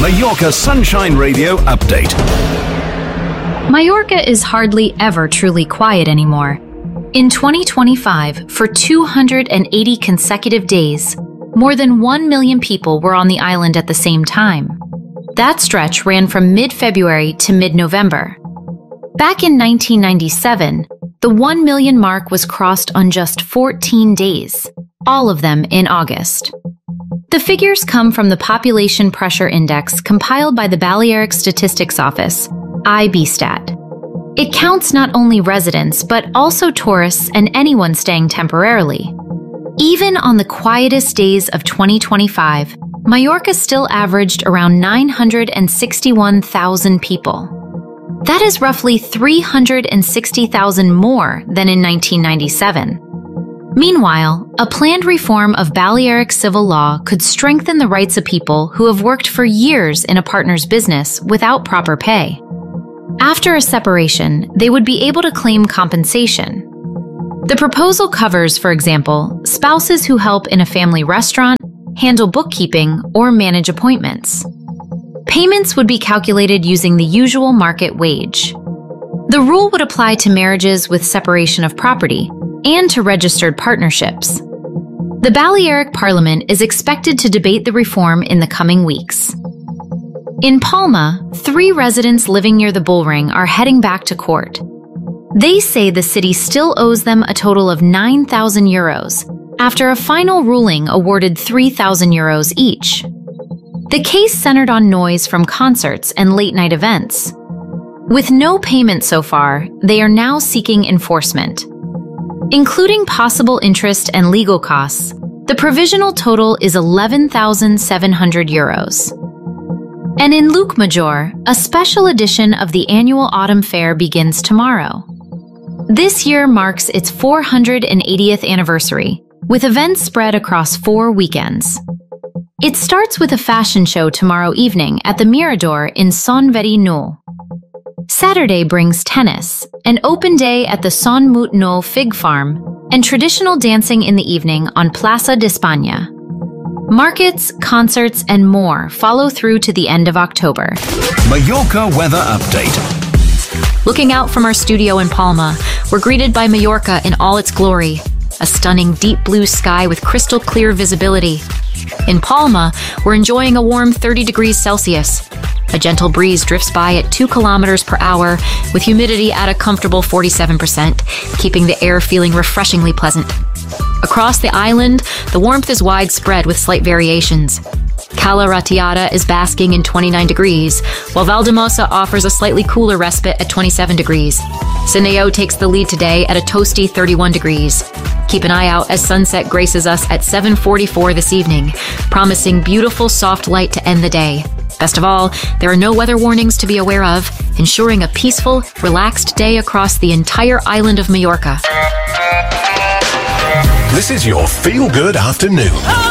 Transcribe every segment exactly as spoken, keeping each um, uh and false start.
Mallorca Sunshine Radio update. Mallorca is hardly ever truly quiet anymore. In twenty twenty-five, for two hundred eighty consecutive days, more than one million people were on the island at the same time. That stretch ran from mid-February to mid-November. Back in nineteen ninety-seven, the one million mark was crossed on just fourteen days, all of them in August. The figures come from the Population Pressure Index compiled by the Balearic Statistics Office, I B STAT. It counts not only residents, but also tourists and anyone staying temporarily. Even on the quietest days of twenty twenty-five, Mallorca still averaged around nine hundred sixty-one thousand people. That is roughly three hundred sixty thousand more than in nineteen ninety-seven. Meanwhile, a planned reform of Balearic civil law could strengthen the rights of people who have worked for years in a partner's business without proper pay. After a separation, they would be able to claim compensation. The proposal covers, for example, spouses who help in a family restaurant, handle bookkeeping, or manage appointments. Payments would be calculated using the usual market wage. The rule would apply to marriages with separation of property and to registered partnerships. The Balearic Parliament is expected to debate the reform in the coming weeks. In Palma, three residents living near the bullring are heading back to court. They say the city still owes them a total of nine thousand euros, after a final ruling awarded three thousand euros each. The case centered on noise from concerts and late-night events. With no payment so far, they are now seeking enforcement. Including possible interest and legal costs, the provisional total is eleven thousand seven hundred euros. And in Llucmajor, a special edition of the annual Autumn Fair begins tomorrow. This year marks its four hundred eightieth anniversary, with events spread across four weekends. It starts with a fashion show tomorrow evening at the Mirador in Son Verí Nou. Saturday brings tennis, an open day at the Son Mut Nou fig farm, and traditional dancing in the evening on Plaça d'Espanya. Markets, concerts, and more follow through to the end of October. Mallorca weather update. Looking out from our studio in Palma, we're greeted by Mallorca in all its glory. A stunning deep blue sky with crystal clear visibility. In Palma, we're enjoying a warm thirty degrees Celsius. A gentle breeze drifts by at two kilometers per hour, with humidity at a comfortable forty-seven percent, keeping the air feeling refreshingly pleasant. Across the island, the warmth is widespread with slight variations. Cala Ratiada is basking in twenty-nine degrees, while Valldemossa offers a slightly cooler respite at twenty-seven degrees. Sineo takes the lead today at a toasty thirty-one degrees. Keep an eye out as sunset graces us at seven forty-four this evening, promising beautiful soft light to end the day. Best of all, there are no weather warnings to be aware of, ensuring a peaceful, relaxed day across the entire island of Mallorca. This is your feel-good afternoon.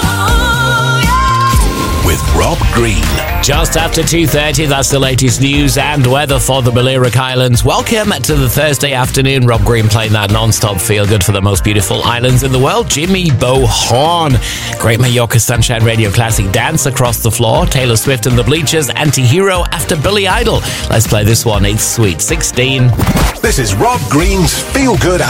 With Rob Green. Just after two thirty, that's the latest news and weather for the Balearic Islands. Welcome to the Thursday afternoon. Rob Green playing that non-stop feel-good for the most beautiful islands in the world. Jimmy Bohorn. Great Mallorca Sunshine Radio classic Dance Across the Floor. Taylor Swift and the Bleachers. Anti-Hero after Billy Idol. Let's play this one. It's sweet. sixteen. This is Rob Green's feel-good